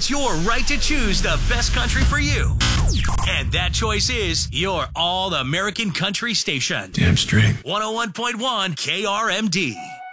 It's your right to choose the best country for you. And that choice is your All American Country station. Damn straight. 101.1 KRMD.